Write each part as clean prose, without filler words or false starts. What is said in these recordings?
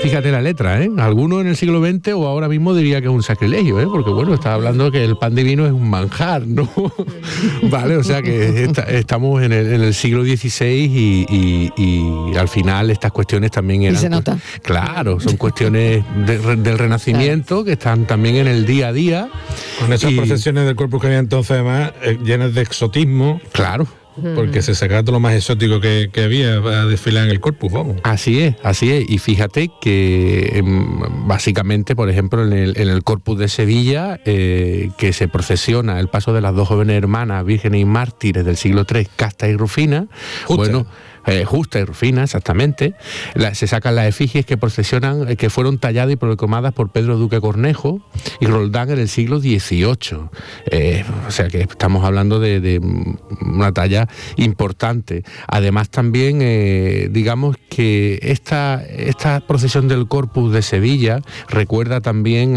Fíjate la letra, ¿eh? Alguno en el siglo XX o ahora mismo diría que es un sacrilegio, ¿eh? Porque bueno, está hablando que el pan divino es un manjar, ¿no? Vale, o sea que estamos en el siglo XVI y al final estas cuestiones también eran... Y se nota. Claro, son cuestiones del Renacimiento que están también en el día a día. Con esas procesiones del Corpus que había entonces además llenas de exotismo. Claro. Porque se sacaba todo lo más exótico que había para desfilar en el Corpus, vamos. Así es. Y fíjate que básicamente, por ejemplo, en el Corpus de Sevilla, que se procesiona el paso de las dos jóvenes hermanas, vírgenes y mártires del siglo III, Casta y Rufina, Justa y Rufina, exactamente. Se sacan las efigies que procesionan, que fueron talladas y proclamadas por Pedro Duque Cornejo y Roldán en el siglo XVIII. O sea que estamos hablando de una talla importante. Además también, digamos que esta procesión del Corpus de Sevilla recuerda también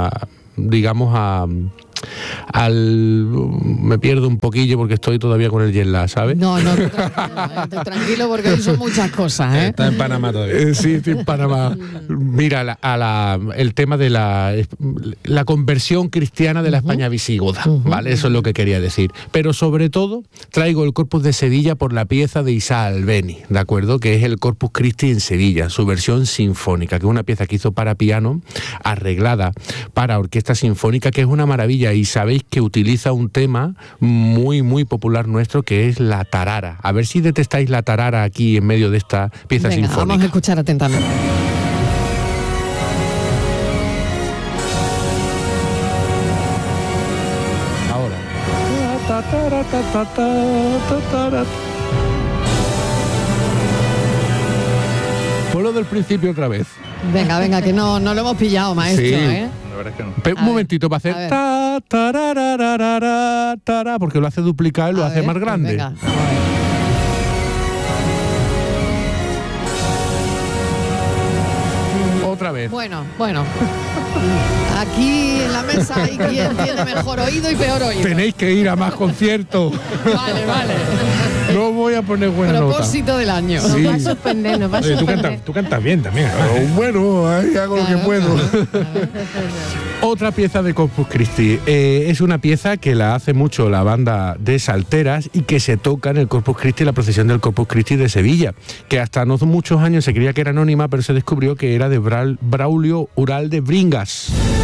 me pierdo un poquillo porque estoy todavía con el jet lag, ¿sabes? No, tranquilo porque hoy son muchas cosas, ¿eh? Está en Panamá todavía. Sí, estoy en Panamá. Mira, el tema de la conversión cristiana de la España visigoda, ¿vale? Eso es lo que quería decir. Pero sobre todo, traigo el Corpus de Sevilla por la pieza de Isaac Albéniz, ¿de acuerdo? Que es el Corpus Christi en Sevilla, su versión sinfónica, que es una pieza que hizo para piano, arreglada para orquesta sinfónica, que es una maravilla. Y sabéis que utiliza un tema muy, muy popular nuestro, que es la tarara. A ver si detectáis la tarara aquí en medio de esta pieza sinfónica. Vamos a escuchar atentamente. Ahora. Ponlo del principio otra vez. Venga, que no lo hemos pillado, maestro, sí. ¿eh? Un momentito para hacer ta, porque lo hace duplicar y lo hace más grande. Venga, Otra vez. Bueno. Aquí en la mesa hay quien tiene mejor oído y peor oído. Tenéis que ir a más conciertos. Vale. No voy a poner buena Propósito del año. Sí. Nos va a sorprender. Oye, tú cantas bien también. Bueno, ahí hago lo que puedo. Otra pieza de Corpus Christi. Es una pieza que la hace mucho la banda de Salteras y que se toca en el Corpus Christi, la procesión del Corpus Christi de Sevilla, que hasta no muchos años se creía que era anónima, pero se descubrió que era de Braulio Ural de Bringas.